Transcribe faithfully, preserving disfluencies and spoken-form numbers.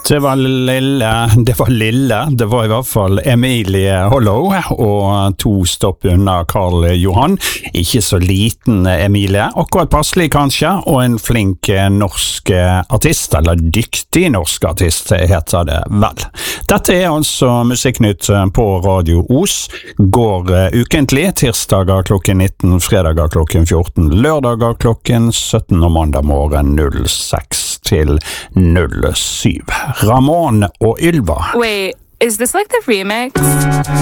Det var lille, det var lille, det var i hvert fall Emilie Hollow, og to stopp unna Karl Johan. Ikke så liten Emilie, akkurat passelig kanskje, og en flink norsk artist, eller dyktig norsk artist heter det vel. Dette er altså Musikknytt på Radio Os, går ukentlig, tirsdager klokken nitten, fredager klokken fjorten, lørdager klokken sytten og mandag morgen null seks til null syv. Ramón og Ylva. Wait, is this like the remix?